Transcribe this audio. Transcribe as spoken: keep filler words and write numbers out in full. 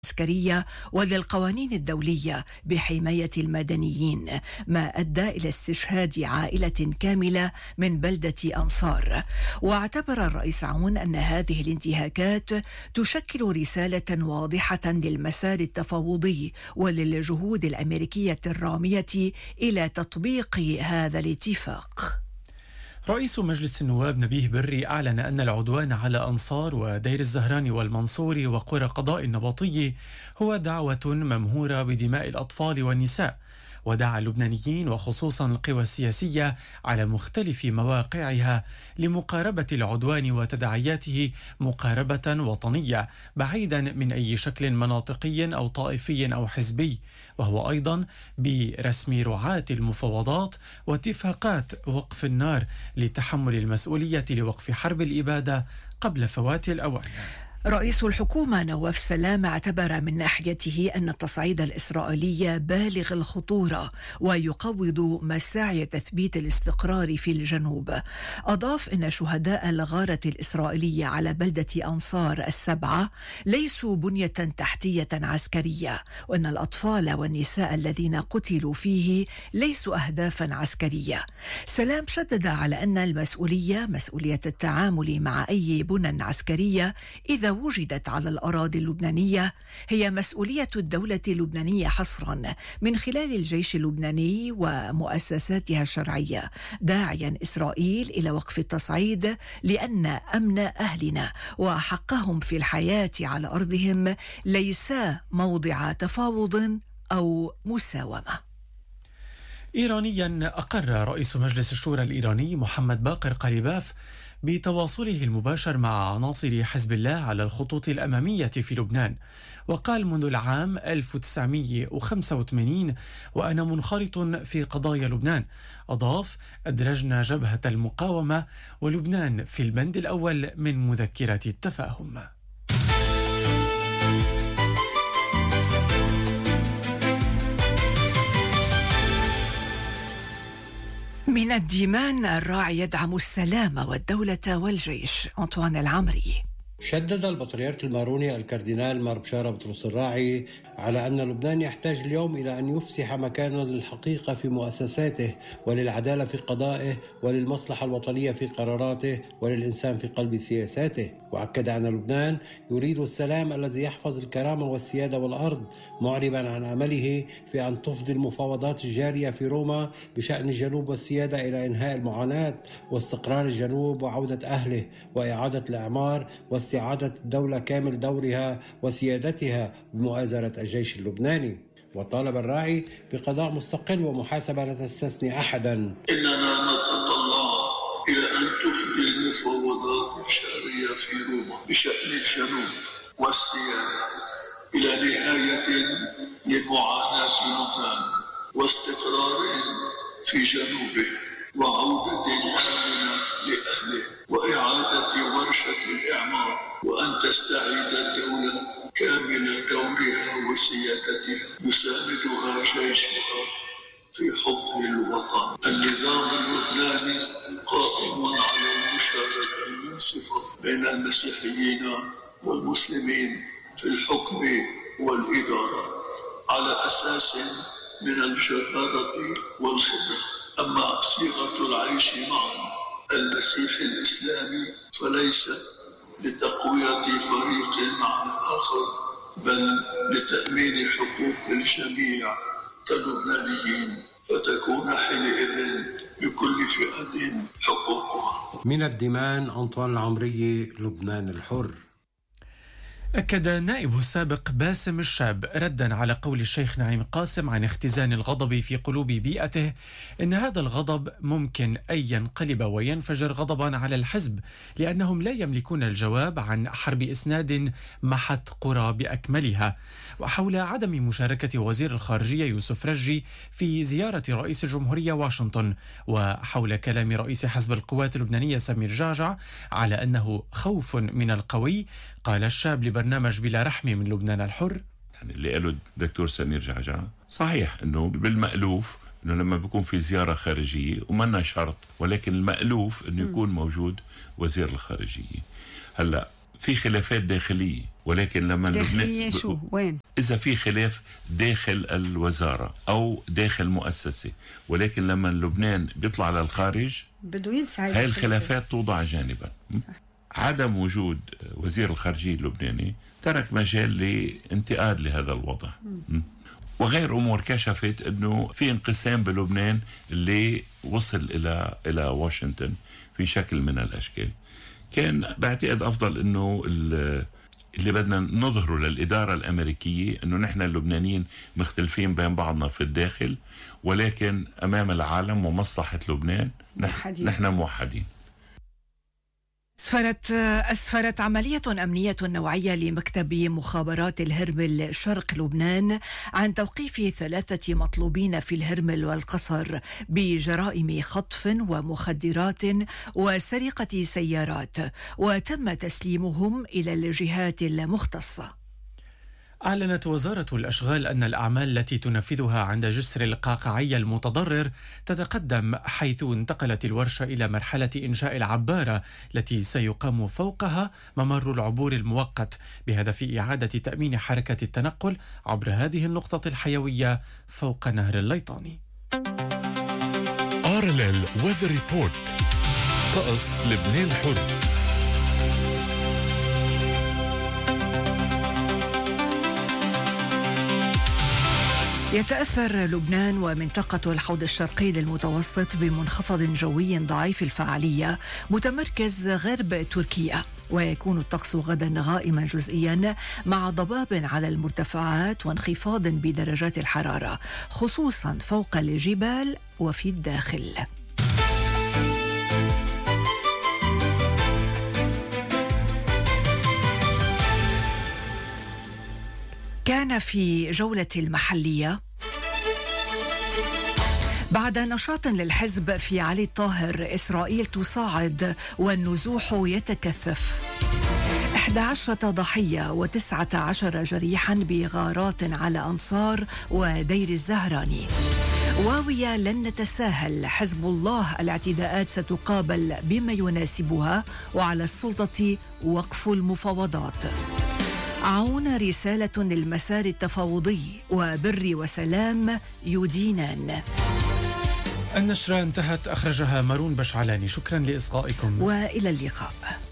العسكرية وللقوانين الدولية بحماية المدنيين، ما أدى إلى استشهاد عائلة كاملة من بلدة أنصار. واعتبر الرئيس عون أن هذه الانتهاكات تشكل رسالة واضحة للمسار التفاوضي وللجهود الأمريكية الرامية إلى تطبيق هذا الاتفاق. رئيس مجلس النواب نبيه بري أعلن أن العدوان على أنصار ودير الزهران والمنصور وقرى قضاء النبطي هو دعوة ممهورة بدماء الأطفال والنساء، ودعا اللبنانيين وخصوصا القوى السياسية على مختلف مواقعها لمقاربة العدوان وتداعياته مقاربة وطنية بعيدا من أي شكل مناطقي أو طائفي أو حزبي، وهو أيضا برسم رعاة المفاوضات واتفاقات وقف النار لتحمل المسؤولية لوقف حرب الإبادة قبل فوات الأوان. رئيس الحكومة نواف سلام اعتبر من ناحيته أن التصعيد الإسرائيلي بالغ الخطورة ويقوض مساعي تثبيت الاستقرار في الجنوب. أضاف أن شهداء الغارة الإسرائيلية على بلدة أنصار السبعة ليسوا بنية تحتية عسكرية، وأن الأطفال والنساء الذين قتلوا فيه ليسوا أهدافا عسكرية. سلام شدد على أن المسؤولية مسؤولية التعامل مع أي بنى عسكرية إذا وجدت على الأراضي اللبنانية هي مسؤولية الدولة اللبنانية حصرا من خلال الجيش اللبناني ومؤسساتها الشرعية، داعيا إسرائيل إلى وقف التصعيد لأن أمن أهلنا وحقهم في الحياة على أرضهم ليس موضع تفاوض أو مساومة. إيرانيا أقر رئيس مجلس الشورى الإيراني محمد باقر قليباف بتواصله المباشر مع عناصر حزب الله على الخطوط الأمامية في لبنان، وقال منذ العام ألف وتسعمئة وخمسة وثمانين وأنا منخرط في قضايا لبنان. أضاف: أدرجنا جبهة المقاومة ولبنان في البند الأول من مذكرة التفاهم. من الديمان الراعي يدعم السلام والدولة والجيش. أنطوان العمري. شدد البطريرك الماروني الكاردينال مار بشارة بطرس الراعي على أن لبنان يحتاج اليوم إلى أن يفسح مكانا للحقيقة في مؤسساته وللعدالة في قضائه وللمصلحة الوطنية في قراراته وللإنسان في قلب سياساته. وأكد أن لبنان يريد السلام الذي يحفظ الكرامة والسيادة والأرض، معربا عن أمله في أن تفضي المفاوضات الجارية في روما بشأن الجنوب والسيادة إلى إنهاء المعاناة واستقرار الجنوب وعودة أهله وإعادة الإعمار واستعادة الدولة كامل دورها وسيادتها بمؤازرة الجيش اللبناني. وطالب الراعي بقضاء مستقل ومحاسبة لا تستثني أحدا. إننا نتطلع إلى أن تفضي المفاوضات الجارية في روما بشأن الجنوب والسيادة إلى نهاية لمعاناة لبنان واستقرار في جنوبه وعودة آمنة لأهله وإعادة ورشة الإعمار، وأن تستعيد الدولة كامل دورها وسيادتها يساندها جيشها في حفظ الوطن. النظام اللبناني قائم على المشاركة المنصفة بين المسيحيين والمسلمين في الحكم والإدارة على أساس من الجدارة والخبرة. أما صيغة العيش معا المسيح الإسلامي فليست لتقوية فريق على آخر، بل لتأمين حقوق الجميع كلبنانيين، فتكون حينئذ لكل فئة حقوقها. من الديمان أنطوان العمري، لبنان الحر. أكد النائب السابق باسم الشاب ردا على قول الشيخ نعيم قاسم عن اختزان الغضب في قلوب بيئته إن هذا الغضب ممكن أن ينقلب وينفجر غضبا على الحزب، لأنهم لا يملكون الجواب عن حرب إسناد محت قرى بأكملها. وحول عدم مشاركة وزير الخارجية يوسف رجي في زيارة رئيس الجمهورية واشنطن، وحول كلام رئيس حزب القوات اللبنانية سمير جعجع على أنه خوف من القوي، قال الشاب لبرنامج بلا رحمة من لبنان الحر: يعني اللي قاله الدكتور سمير جعجع صحيح، انه بالمألوف انه لما بيكون في زيارة خارجية ومنا شرط، ولكن المألوف انه يكون موجود وزير الخارجية. هلأ في خلافات داخلية، ولكن لما داخلية شو وين؟ إذا في خلاف داخل الوزارة أو داخل مؤسسة، ولكن لما لبنان بيطلع للخارج بده ينسى هاي الخلافات توضع جانبا. صح. عدم وجود وزير الخارجية اللبناني ترك مجال لانتقاد لهذا الوضع. م. وغير أمور كشفت أنه في انقسام بلبنان اللي وصل إلى إلى واشنطن في شكل من الأشكال. كان بعتقد أفضل أنه اللي بدنا نظهره للإدارة الأمريكية أنه نحن اللبنانيين مختلفين بين بعضنا في الداخل، ولكن أمام العالم ومصلحة لبنان موحدين. نحن موحدين. أسفرت أسفرت عملية أمنية نوعية لمكتب مخابرات الهرمل شرق لبنان عن توقيف ثلاثة مطلوبين في الهرمل والقصر بجرائم خطف ومخدرات وسرقة سيارات، وتم تسليمهم إلى الجهات المختصة. أعلنت وزارة الأشغال أن الأعمال التي تنفذها عند جسر القاقعية المتضرر تتقدم، حيث انتقلت الورشة إلى مرحلة إنشاء العبارة التي سيقام فوقها ممر العبور المؤقت بهدف إعادة تأمين حركة التنقل عبر هذه النقطة الحيوية فوق نهر الليطاني. آر إل إل Weather Report. طقس لبنان الحر. يتأثر لبنان ومنطقة الحوض الشرقي للمتوسط بمنخفض جوي ضعيف الفعالية متمركز غرب تركيا، ويكون الطقس غدا غائما جزئيا مع ضباب على المرتفعات وانخفاض بدرجات الحرارة خصوصا فوق الجبال وفي الداخل. كان في جولة المحلية بعد نشاط للحزب في علي الطاهر، إسرائيل تصاعد والنزوح يتكثف. إحدى عشرة ضحية وتسعة عشر جريحا بغارات على أنصار ودير الزهراني. واوية لن نتساهل، حزب الله الاعتداءات ستقابل بما يناسبها، وعلى السلطة وقف المفاوضات. عون رسالة للمسار التفاوضي، وبر وسلام يدينان. النشرة انتهت، أخرجها مارون بشعلاني. شكرا لإصغائكم وإلى اللقاء.